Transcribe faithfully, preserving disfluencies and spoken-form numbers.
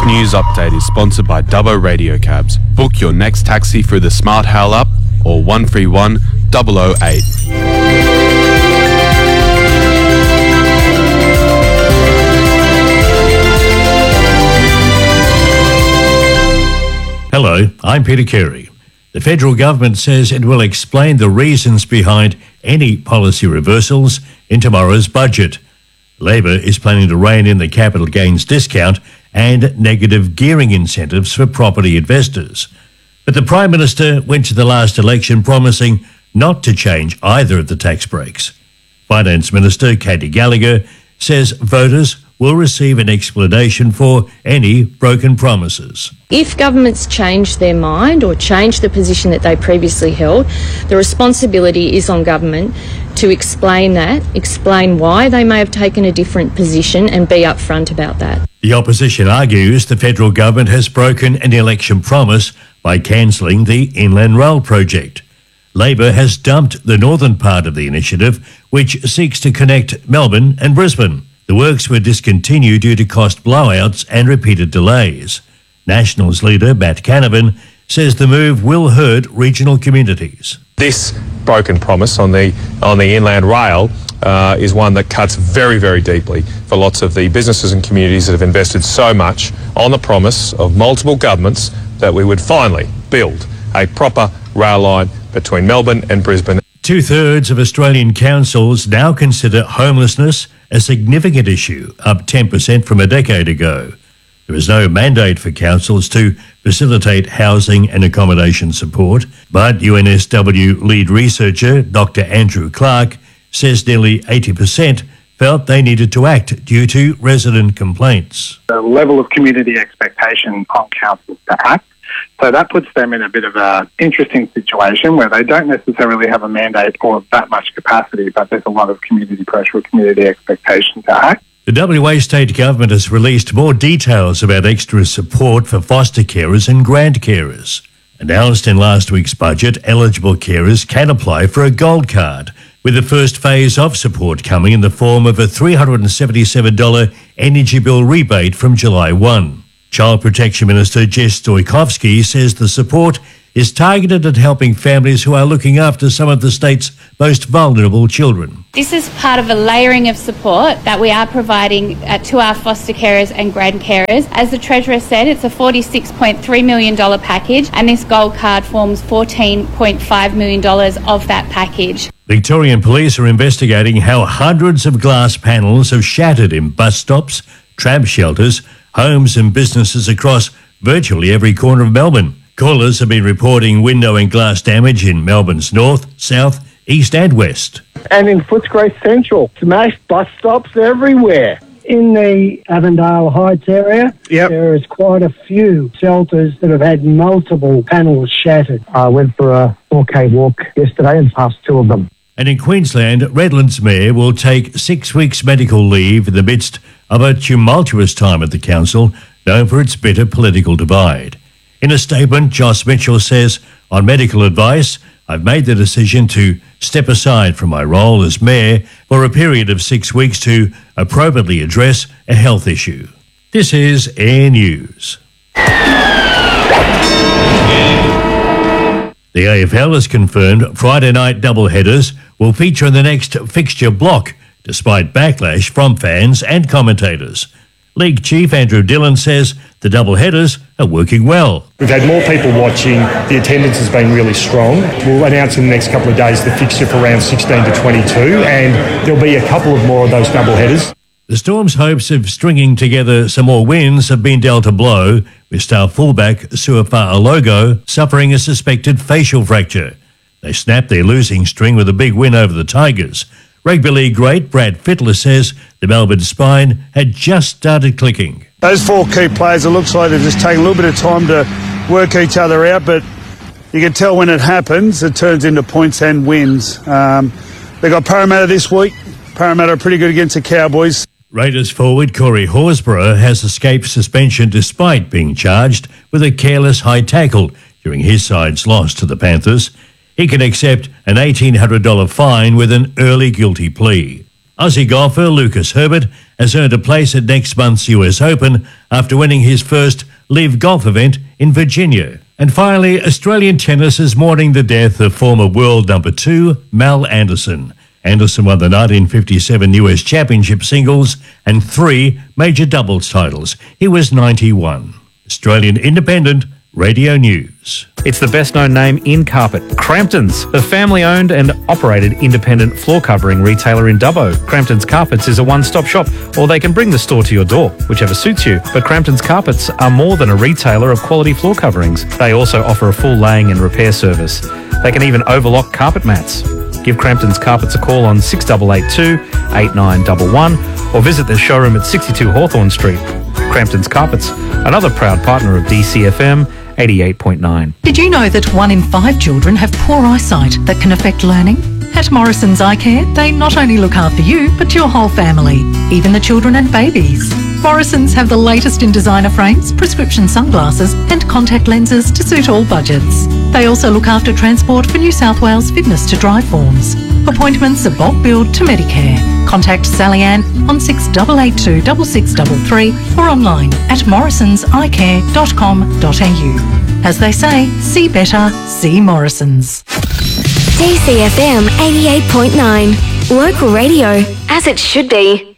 news update is sponsored by Dubbo Radio Cabs. Book your next taxi through the Smart Hail app or one three one, zero zero eight. Hello, I'm Peter Carey. The federal government says it will explain the reasons behind any policy reversals in tomorrow's budget. Labor is planning to rein in the capital gains discount and negative gearing incentives for property investors. But the Prime Minister went to the last election promising not to change either of the tax breaks. Finance Minister Katie Gallagher says voters will receive an explanation for any broken promises. If governments change their mind or change the position that they previously held, the responsibility is on government to explain that, explain why they may have taken a different position and be upfront about that. The opposition argues the federal government has broken an election promise by cancelling the Inland Rail project. Labor has dumped the northern part of the initiative, which seeks to connect Melbourne and Brisbane. The works were discontinued due to cost blowouts and repeated delays. Nationals leader Matt Canavan says the move will hurt regional communities. This broken promise on the on the Inland Rail uh, is one that cuts very, very deeply for lots of the businesses and communities that have invested so much on the promise of multiple governments that we would finally build a proper rail line between Melbourne and Brisbane. Two-thirds of Australian councils now consider homelessness a significant issue, up ten percent from a decade ago. There is no mandate for councils to facilitate housing and accommodation support, but U N S W lead researcher Doctor Andrew Clark says nearly eighty percent felt they needed to act due to resident complaints. The level of community expectation on councils to act, so that puts them in a bit of an interesting situation where they don't necessarily have a mandate or that much capacity, but there's a lot of community pressure or community expectation to act. The W A state government has released more details about extra support for foster carers and grand carers. Announced in last week's budget, eligible carers can apply for a gold card, with the first phase of support coming in the form of a three hundred seventy-seven dollars energy bill rebate from July first. Child Protection Minister Jess Stoikovsky says the support is targeted at helping families who are looking after some of the state's most vulnerable children. This is part of a layering of support that we are providing uh, to our foster carers and grand carers. As the Treasurer said, it's a forty-six point three million dollars package, and this gold card forms fourteen point five million dollars of that package. Victorian police are investigating how hundreds of glass panels have shattered in bus stops, tram shelters, homes and businesses across virtually every corner of Melbourne. Callers have been reporting window and glass damage in Melbourne's north, south, east and west. And in Footscray Central, smashed bus stops everywhere. In the Avondale Heights area, Yep. there is quite a few shelters that have had multiple panels shattered. I went for a four K walk yesterday and passed two of them. And in Queensland, Redlands Mayor will take six weeks medical leave in the midst of a tumultuous time at the council, known for its bitter political divide. In a statement, Joss Mitchell says, on medical advice, I've made the decision to step aside from my role as mayor for a period of six weeks to appropriately address a health issue. This is Air News. The A F L has confirmed Friday night doubleheaders will feature in the next fixture block, despite backlash from fans and commentators. League Chief Andrew Dillon says the doubleheaders are working well. We've had more people watching, the attendance has been really strong. We'll announce in the next couple of days the fixture for round sixteen to twenty-two, and there'll be a couple of more of those doubleheaders. The Storm's hopes of stringing together some more wins have been dealt a blow, with star fullback Suafa-Alogo suffering a suspected facial fracture. They snapped their losing string with a big win over the Tigers. Rugby league great Brad Fittler says the Melbourne spine had just started clicking. Those four key players, it looks like they're just taking a little bit of time to work each other out, but you can tell when it happens, it turns into points and wins. Um, they got Parramatta this week. Parramatta are pretty good against the Cowboys. Raiders forward Corey Horsburgh has escaped suspension despite being charged with a careless high tackle during his side's loss to the Panthers. He can accept an eighteen hundred dollars fine with an early guilty plea. Aussie golfer Lucas Herbert has earned a place at next month's U S Open after winning his first Live Golf event in Virginia. And finally, Australian tennis is mourning the death of former world number two, Mal Anderson. Anderson won the nineteen fifty-seven U S Championship singles and three major doubles titles. He was ninety-one. Australian Independent Radio News. It's the best-known name in carpet, Crampton's, the family-owned and operated independent floor covering retailer in Dubbo. Crampton's Carpets is a one-stop shop, or they can bring the store to your door, whichever suits you. But Crampton's Carpets are more than a retailer of quality floor coverings. They also offer a full laying and repair service. They can even overlock carpet mats. Give Crampton's Carpets a call on six eight eight two, eight nine one one or visit their showroom at sixty-two Hawthorne Street. Crampton's Carpets, another proud partner of D C F M eighty-eight point nine. Did you know that one in five children have poor eyesight that can affect learning? At Morrison's Eye Care, they not only look after you, but your whole family, even the children and babies. Morrison's have the latest in designer frames, prescription sunglasses and contact lenses to suit all budgets. They also look after transport for New South Wales fitness to drive forms. Appointments are bulk billed to Medicare. Contact Sally Ann on six eight eight two, six six three three or online at morrisons eye care dot com dot a u. As they say, see better, see Morrison's. D C F M eighty-eight point nine. Local radio, as it should be.